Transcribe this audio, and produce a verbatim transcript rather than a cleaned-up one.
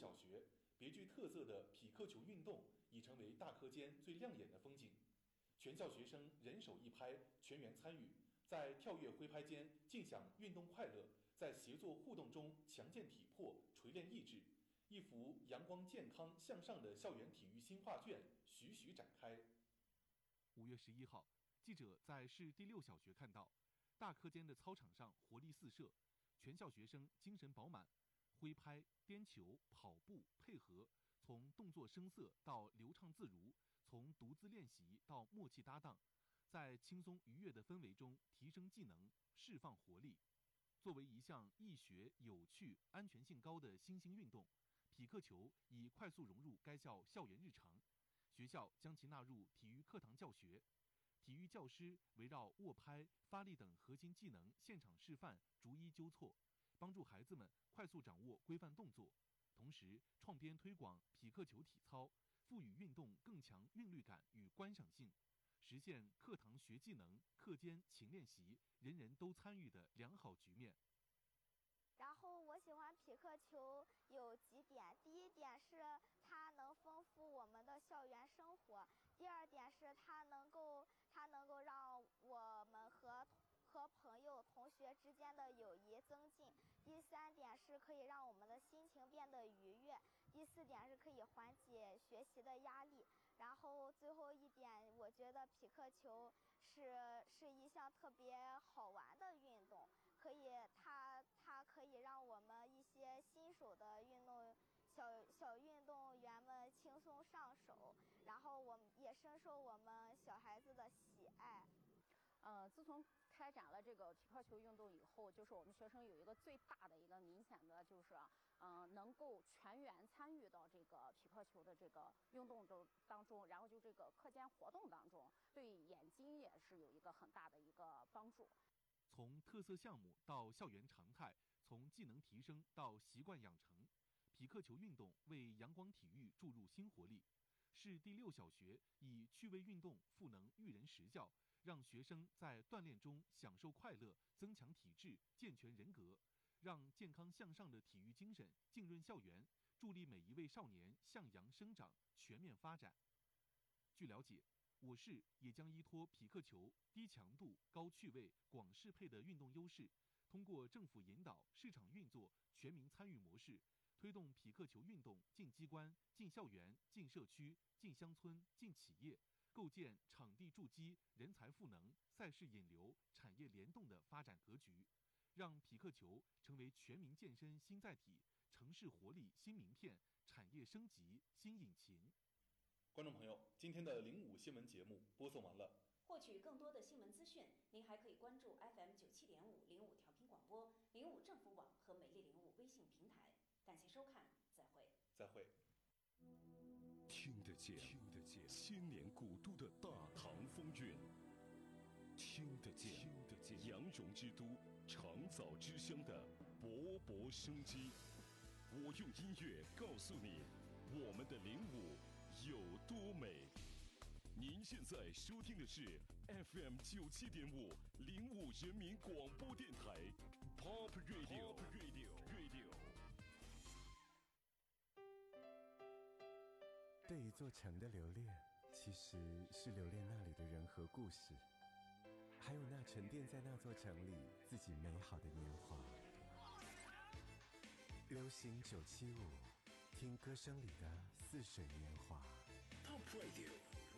小学，别具特色的匹克球运动已成为大课间最亮眼的风景。全校学生人手一拍，全员参与，在跳跃挥拍间尽享运动快乐，在协作互动中强健体魄，锤炼意志。一幅阳光健康向上的校园体育新画卷徐徐展开。 五月十一号，记者在市第六小学看到，大课间的操场上活力四射，全校学生精神饱满，挥拍、颠球、跑步、配合，从动作生涩到流畅自如，从独自练习到默契搭档，在轻松愉悦的氛围中提升技能，释放活力。作为一项易学、有趣、安全性高的新兴运动，匹克球已快速融入该校校园日常。学校将其纳入体育课堂教学，体育教师围绕握拍、发力等核心技能现场示范，逐一纠错，帮助孩子们快速掌握规范动作。同时，创编推广匹克球体操，赋予运动更强韵律感与观赏性，实现课堂学技能、课间勤练习，人人都参与的良好局面。 然后我喜欢匹克球有几点，第一点是它能丰富我们的校园生活，第二点是它能够它能够让我们和和朋友同学之间的友谊增进，第三点是可以让我们的心情变得愉悦，第四点是可以缓解学习的压力，然后最后一点，我觉得匹克球是是一项特别好玩的运动，可以它它可以让我们一些新手的运动小小运动员们轻松上手，然后我们也深受我们小孩子的喜爱。 呃，自从开展了这个匹克球运动以后，就是我们学生有一个最大的一个明显的就是，嗯、呃，能够全员参与到这个匹克球的这个运动中当中，然后就这个课间活动当中，对眼睛也是有一个很大的一个帮助。 从特色项目到校园常态，从技能提升到习惯养成，匹克球运动为阳光体育注入新活力。市第六小学以趣味运动赋能育人实教，让学生在锻炼中享受快乐，增强体质，健全人格，让健康向上的体育精神浸润校园，助力每一位少年向阳生长、全面发展。据了解，我市也将依托匹克球低强度、高趣味、广适配的运动优势，通过政府引导、市场运作、全民参与模式，推动匹克球运动进机关、进校园、进社区、进乡村、进企业，构建场地筑基、人才赋能、赛事引流、产业联动的发展格局，让匹克球成为全民健身新载体、城市活力新名片、产业升级新引擎。 观众朋友，今天的零五新闻节目播送完了。 获取更多的新闻资讯，您还可以关注 F M 九七点五零五调频广播、零五政府网和美丽零五微信平台。感谢收看，再会。 再会。 听得见，听得见千年古都的大唐风韵；听得见，听得见羊绒之都长枣之乡的勃勃生机。我用音乐告诉你，我们的灵武有多美。您现在收听的是 F M 九七点五零五人民广播电台 Pop Radio Pop Radio Radio。 对一座城的留恋，其实是留恋那里的人和故事，还有那沉淀在那座城里自己美好的年华。流行九七五，听歌声里的似水年华。